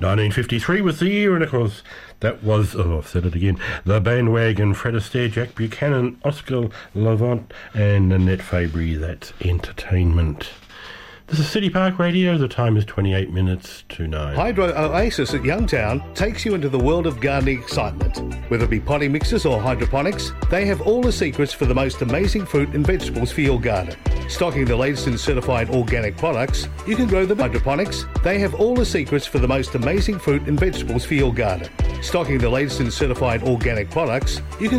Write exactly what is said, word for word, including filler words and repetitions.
nineteen fifty-three was the year, and of course that was, oh, I've said it again, The Bandwagon, Fred Astaire, Jack Buchanan, Oscar Levant and Annette Fabry. That's Entertainment. This is City Park Radio. The time is twenty-eight minutes to nine. Hydro Oasis at Youngtown takes you into the world of gardening excitement. Whether it be potting mixes or hydroponics, they have all the secrets for the most amazing fruit and vegetables for your garden. Stocking the latest in certified organic products, you can grow the hydroponics. They have all the secrets for the most amazing fruit and vegetables for your garden. Stocking the latest in certified organic products, you can